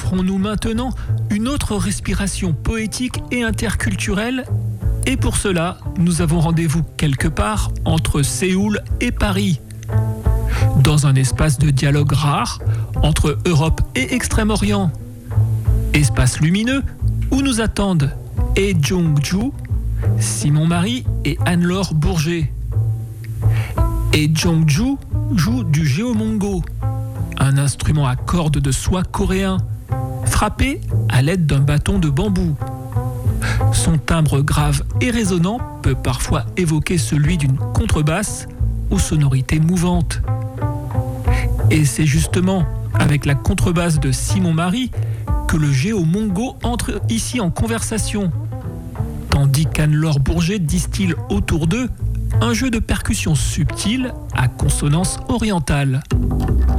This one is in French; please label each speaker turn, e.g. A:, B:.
A: offrons-nous maintenant une autre respiration poétique et interculturelle. Et pour cela, nous avons rendez-vous quelque part entre Séoul et Paris. Dans un espace de dialogue rare entre Europe et Extrême-Orient. Espace lumineux où nous attendent Hye Jong-ju, Simon Marie et Anne-Laure Bourget. Hye Jong-ju joue du geomongo, un instrument à cordes de soie coréen, frappé à l'aide d'un bâton de bambou. Son timbre grave et résonnant peut parfois évoquer celui d'une contrebasse aux sonorités mouvantes. Et c'est justement avec la contrebasse de Simon Marie que le géomongo entre ici en conversation, tandis qu'Anne-Laure Bourget distille autour d'eux un jeu de percussions subtiles à consonance orientale.